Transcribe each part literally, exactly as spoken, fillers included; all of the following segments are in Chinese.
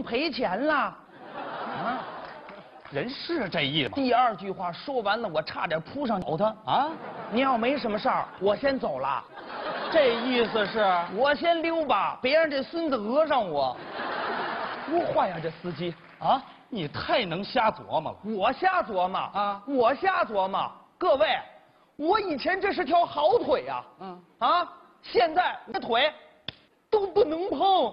能赔钱了。啊， 人是这意思吗？ 第二句话说完了，我差点扑上咬他啊！ 你要没什么事儿，我先走了。 这意思是我先溜吧，别让这孙子讹上我。不坏呀，这司机啊！你太能瞎琢磨了。 我瞎琢磨啊！ 我瞎琢磨。各位，我以前这是条好腿呀、啊。嗯。啊！现在我的腿都不能碰。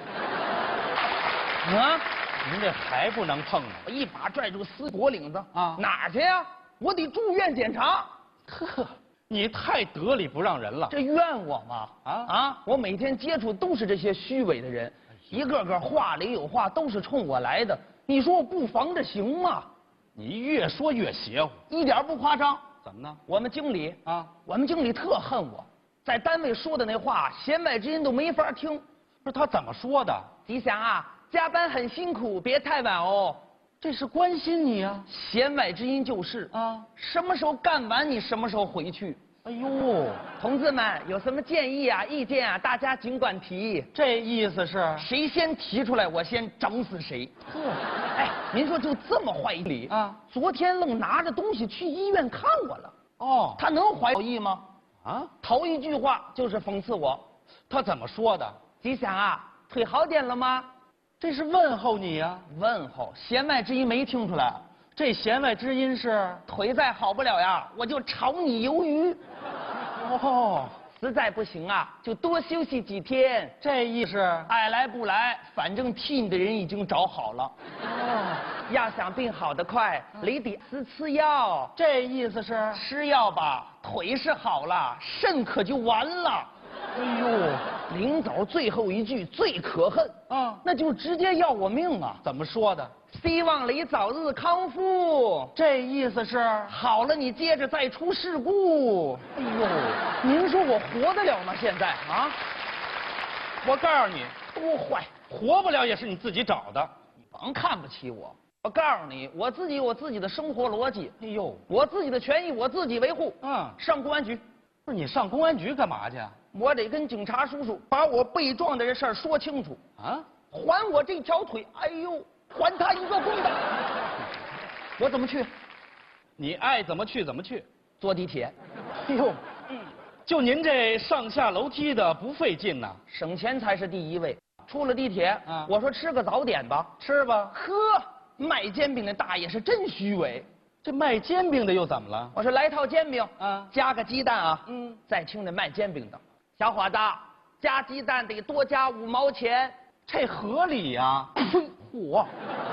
啊！ 您这还不能碰呢？ 我一把拽住司脖领子啊！ 哪儿去呀？我得住院检查。 呵，你太得理不让人了。 这怨我吗？啊啊！我每天接触都是这些虚伪的人，一个个话里有话，都是冲我来的。你说我不防着行吗？ 你越说越邪乎， 一点不夸张。 怎么呢？ 我们经理啊， 我们经理特恨我，在单位说的那话，弦外之音都没法听。 不是他怎么说的？ 吉祥啊，加班很辛苦，别太晚哦。 这是关心你啊。 弦外之音就是啊，什么时候干完你什么时候回去。 哎呦， 同志们有什么建议啊、意见啊，大家尽管提。 这意思是谁先提出来，我先整死谁。呵，哎，您说就这么坏理啊？昨天愣拿着东西去医院看我了。哦，他能怀好意吗？啊，头一句话就是讽刺我。 他怎么说的？ 吉祥啊，腿好点了吗？ 这是问候你呀、啊。 问候，弦外之音没听出来。 这弦外之音是腿再好不了呀，我就炒你鱿鱼。 哦， 实在不行啊，就多休息几天。 这意思， 爱来不来，反正替你的人已经找好了。哦，要想病好得快，你得吃吃药。 这意思是吃药吧，腿是好了，肾可就完了。哎呦，临走最后一句最可恨啊，那就直接要我命啊！ 怎么说的？ 希望你早日康复。 这意思是好了，你接着再出事故。哎呦，您说我活得了吗？现在啊？ 我告诉你， 多坏， 活不了也是你自己找的。 你甭看不起我。我告诉你，我自己有我自己的生活逻辑。 哎呦， 我自己的权益我自己维护。嗯，上公安局。 不是你上公安局干嘛去？ 我得跟警察叔叔把我被撞的这事儿说清楚啊！还我这条腿，哎呦，还他一个公道！我怎么去？ 你爱怎么去怎么去。 坐地铁。 哎呦，嗯，就您这上下楼梯的不费劲呐， 省钱才是第一位。出了地铁，啊，我说吃个早点吧， 吃吧。 呵，卖煎饼的大爷是真虚伪。 这卖煎饼的又怎么了？ 我说来套煎饼， 啊， 加个鸡蛋啊。嗯，再听这卖煎饼的，小伙子，加鸡蛋得多加五毛钱， 这合理呀、啊。 嚯！我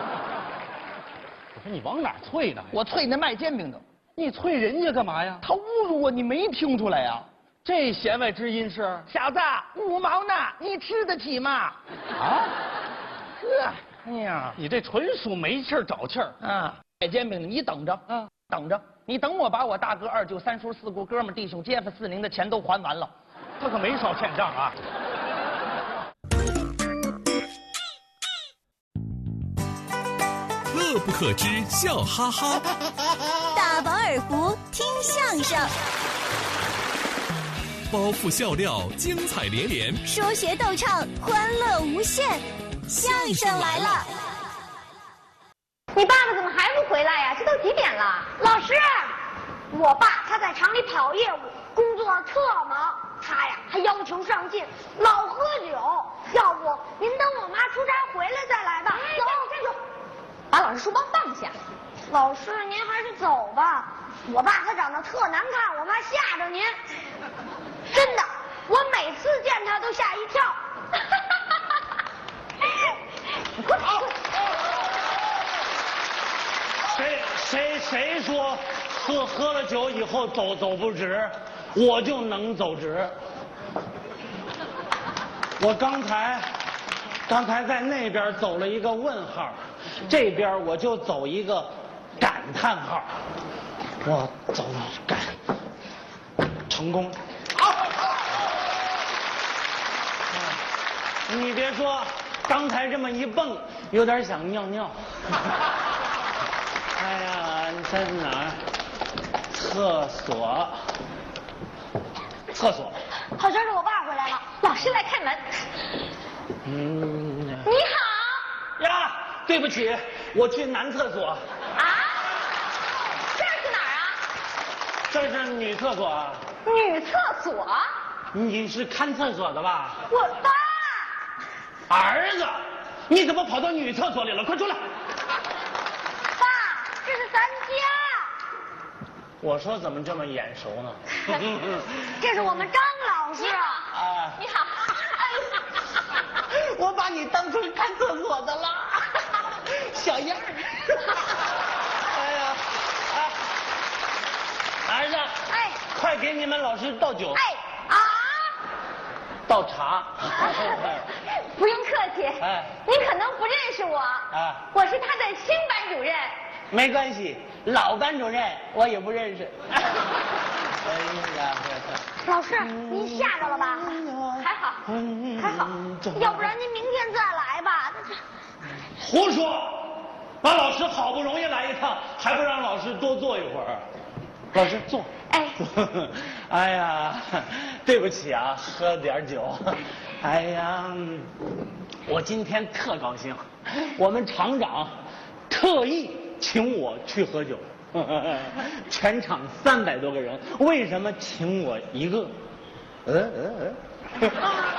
说你往哪啐呢？ 我啐那卖煎饼的。 你啐人家干嘛呀？ 他侮辱我，你没听出来呀？ 这弦外之音是小子，五毛呢，你吃得起吗？啊？呵，哎呀， 你这纯属没气儿找气儿啊！卖煎饼的，你等着，嗯，等着，你等我把我大哥、二舅、三叔、四姑、哥们、弟兄、街坊、四邻的钱都还完了， 他可没少欠账啊。 乐不可支，笑哈哈； 大饱耳福，听相声； 包袱笑料，精彩连连； 说学逗唱，欢乐无限。相声来了！ 你爸爸怎么还不回来呀？这都几点了？老师，我爸他在厂里跑业务，工作特忙，他呀还要求上进，老喝酒。要不您等我妈出差回来再来吧。走，站住！ 把老师书包放下。 老师，您还是走吧。我爸他长得特难看，我怕吓着您。真的，我每次见他都吓一跳。你快跑！ 谁谁谁说喝喝了酒以后走走不直，我就能走直。我刚才刚才在那边走了一个问号，这边我就走一个感叹号。我走感成功。好，你别说，刚才这么一蹦，有点想尿尿。哎呀，你在哪儿？厕所。厕所。 好像是我爸回来了， 老师来开门。 嗯。 你好。 呀， 对不起，我去男厕所。 啊？这是哪儿啊？ 这是女厕所啊。 女厕所？ 你是看厕所的吧？ 我爸。 儿子，你怎么跑到女厕所里了？快出来！ 爸，这是咱家。 我说怎么这么眼熟呢？ 这是我们张老师。 啊， 你好。 我把你当成看厕所的了，小样儿。哎呀，哎，儿子， 哎， 快给你们老师倒酒。 哎啊， 倒茶。 不用客气。 哎， 你可能不认识我。 啊， 我是他的新班主任。 没关系，老班主任我也不认识。哎呀， 老师，您吓着了吧？还好，还好，要不然您明天再来吧。 胡说！把老师好不容易来一趟，还不让老师多坐一会儿？老师坐。 哎， 哎呀，对不起啊，喝点酒。哎呀，我今天特高兴，我们厂长特意请我去喝酒。全场三百多个人，为什么请我一个？嗯嗯嗯。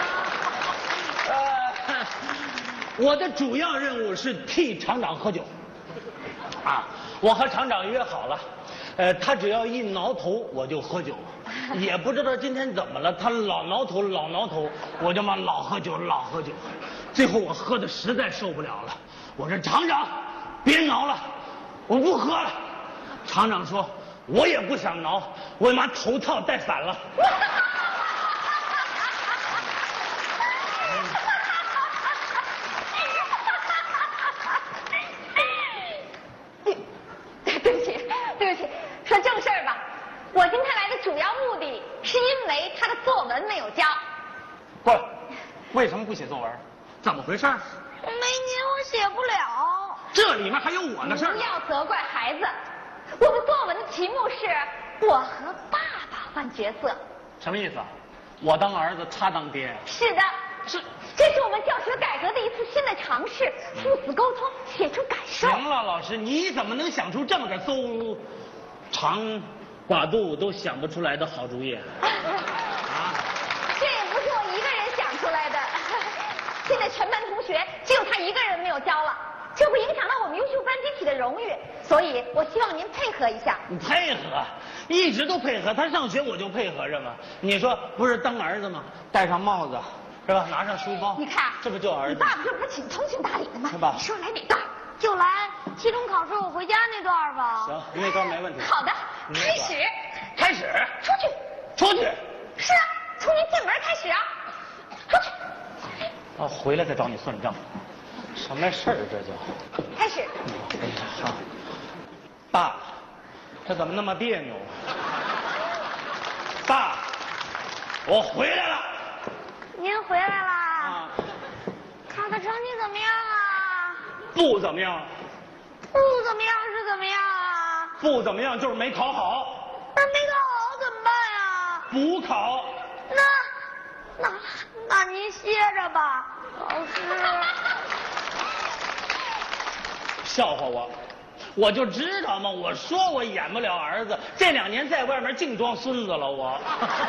呃，我的主要任务是替厂长喝酒。啊，我和厂长约好了，呃，他只要一挠头我就喝酒，也不知道今天怎么了，他老挠头老挠头，我就嘛老喝酒老喝酒，最后我喝的实在受不了了，我说厂长，别挠了，我不喝了。厂长说：“我也不想挠，我妈头套戴反了。” 对不起，对不起，说正事儿吧。我今天来的主要目的是因为他的作文没有交。 不，为什么不写作文？怎么回事？ 没您我写不了。 这里面还有我的事儿。 不要责怪孩子。我的作文的题目是我和爸爸换角色。 什么意思啊？我当儿子，他当爹。 是的， 是， 这是我们教学改革的一次新的尝试，父子沟通，写出感受。 行了，老师，你怎么能想出这么个邹长寡肚都想不出来的好主意？啊？ 这也不是我一个人想出来的，现在全班同学只有他一个人没有交了。这会影响到我们优秀班集体的荣誉，所以我希望您配合一下。 你配合，一直都配合。他上学我就配合着嘛。你说不是当儿子吗？戴上帽子，是吧？拿上书包， 你看， 这不就儿子？ 你爸爸这不是挺通情达理的吗？ 是吧？ 你说来哪段？就来期中考试我回家那段吧。 行，那段没问题。 好的，开始。 开始。 出去。 出去。是啊，从您进门开始啊。出去。 啊，回来再找你算账。什么事儿这叫？ 开始。 哎呀，好。爸，这怎么那么别扭？爸，我回来了。 您回来啦？ 啊。 考的成绩怎么样啊？ 不怎么样。 不怎么样是怎么样啊？ 不怎么样就是没考好。 那没考好怎么办呀？ 补考。 那那那您歇着吧，老师。 笑话我，我就知道嘛！我说我演不了儿子，这两年在外面净装孙子了，我。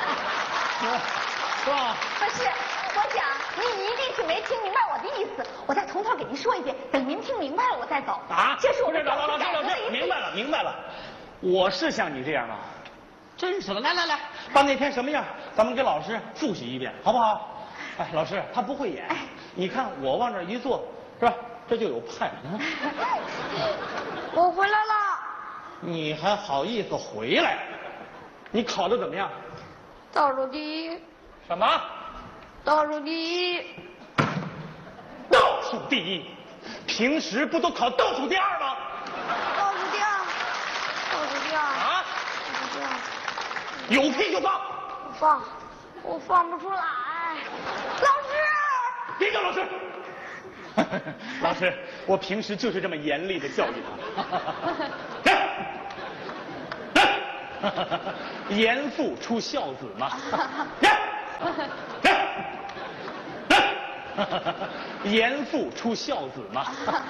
是吧？ 不是，我想您一定是没听明白我的意思，我再从头给您说一遍，等您听明白了我再走。 啊！ 这是我们老老老师老师，明白了明白了，我是像你这样吗？真是的，来来来，把那天什么样，咱们给老师复习一遍，好不好？哎，老师他不会演，哎、你看我往这一坐，是吧？这就有派。 我回来了。 你还好意思回来？你考的怎么样？ 倒数第一。 什么？ 倒数第一。 倒数第一？平时不都考倒数第二吗？ 倒数第二。倒数第二。 啊？ 倒数第二。 有屁就放。 放，我放不出来。老师。 别叫老师。老师，我平时就是这么严厉的教育他。严父出孝子嘛。 严父出孝子嘛。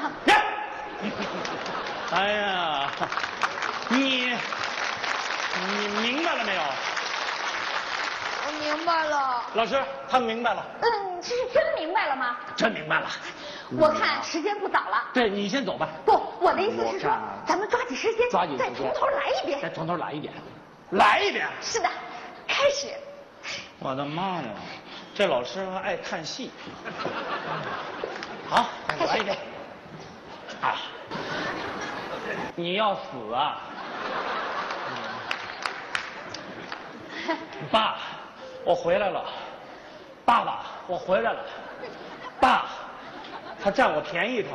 哎呀，你你明白了没有？ 我明白了。 老师，他们明白了。 嗯，这是真明白了吗？ 真明白了。 我看时间不早了。 对，你先走吧。 不，我的意思是说，咱们抓紧时间， 抓紧时间， 再从头来一遍。 再从头来一遍，来一遍。 是的，开始。 我的妈呀，这老师还爱看戏。好，来一遍。啊，你要死啊！爸，我回来了。爸爸，我回来了。爸，他占我便宜他。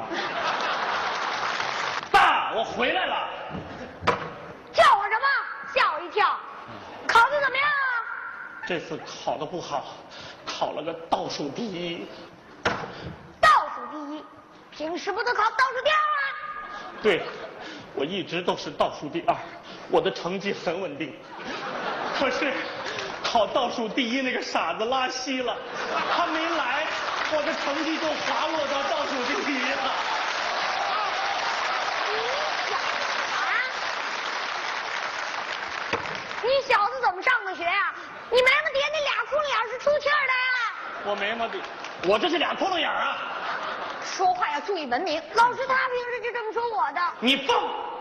爸，我回来了。 叫我什么？吓我一跳。考的怎么样啊？ 这次考的不好，考了个倒数第一。 倒数第一，平时不都考倒数第二吗？ 对，我一直都是倒数第二，我的成绩很稳定。可是考倒数第一那个傻子拉稀了，他没来，我的成绩就滑落到倒数第一了。 你小子怎么上的学呀、啊？你眉毛底下那俩窟窿眼是出气儿的呀？ 我眉毛底，我这是俩窟窿眼啊！ 说话要注意文明。老师他平时就这么说我的。 你放！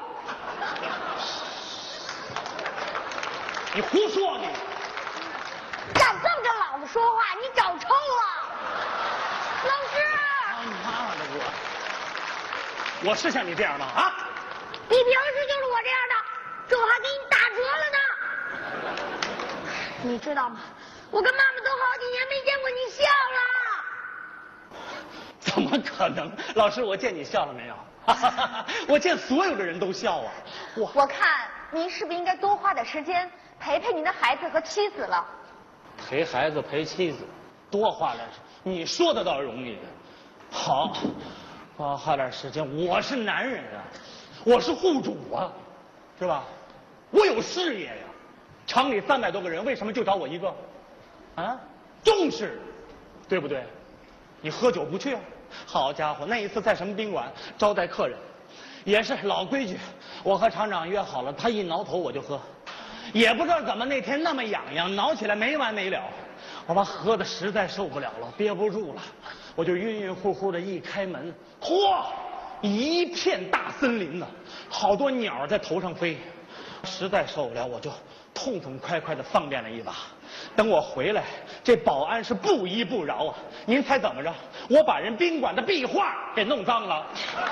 你胡说你！ 敢这么跟老子说话，你找抽啊！老师！ 他妈的我！我是像你这样吗？啊！ 你平时就是我这样的，这我还给你打折了呢。你知道吗？我跟妈妈都好几年没见过你笑了。 怎么可能？老师，我见你笑了没有？我见所有的人都笑啊！ 我我看您是不是应该多花点时间陪陪您的孩子和妻子了？ 陪孩子陪妻子，多花点，你说的倒容易。好，多花点时间。我是男人啊，我是户主啊，是吧？我有事业呀。厂里三百多个人，为什么就找我一个？啊，重视，对不对？你喝酒不去啊？好家伙，那一次在什么宾馆招待客人，也是老规矩，我和厂长约好了，他一挠头我就喝，也不知道怎么那天那么痒痒，挠起来没完没了，我把喝的实在受不了了，憋不住了，我就晕晕乎乎的一开门，嚯，一片大森林呢，好多鸟在头上飞，实在受不了，我就痛痛快快的方便了一把。等我回来，这保安是不依不饶啊！您猜怎么着？我把人宾馆的壁画给弄脏了，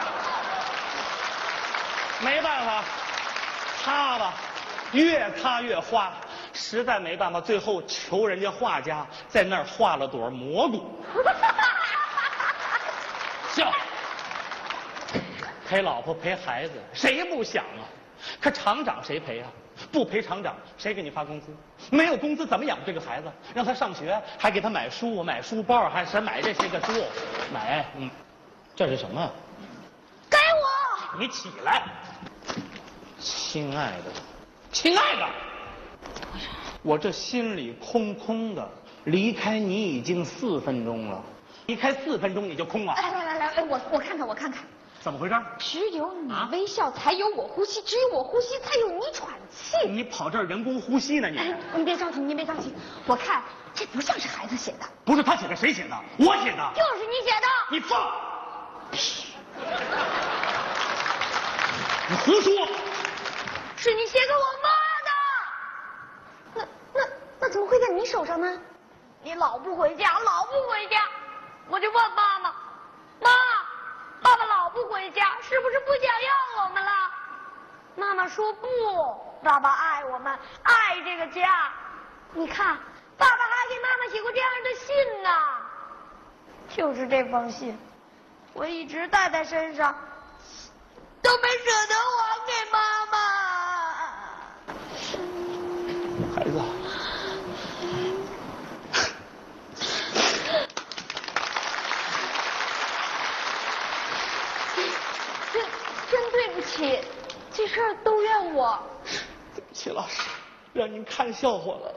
没办法，擦吧，越擦越花，实在没办法，最后求人家画家在那儿画了朵蘑菇。笑，陪老婆陪孩子，谁不想啊？可厂长谁陪啊？不陪厂长，谁给你发工资？没有工资怎么养这个孩子？让他上学，还给他买书、买书包，还是买这些个书？买，嗯，这是什么？ 给我！ 你起来，亲爱的，亲爱的，我这心里空空的，离开你已经四分钟了，离开四分钟你就空了。 来来来来，哎，我我看看，我看看。 怎么回事？ 只有你微笑，才有我呼吸；只有我呼吸，才有你喘气。 你跑这儿人工呼吸呢？你哎，你别着急，你别着急。我看这不像是孩子写的。 不是他写的，谁写的？我写的。 就是你写的。 你放！你胡说！ 是你写给我妈的。那那那怎么会在你手上呢？你老不回家，老不回家，我就问妈妈，妈。爸爸老不回家，是不是不想要我们了？妈妈说不，爸爸爱我们，爱这个家。你看，爸爸还给妈妈写过这样的信呢。就是这封信，我一直带在身上，都没舍得还给妈妈。 孩子。 对不起，这事儿都怨我。 对不起，老师，让您看笑话了。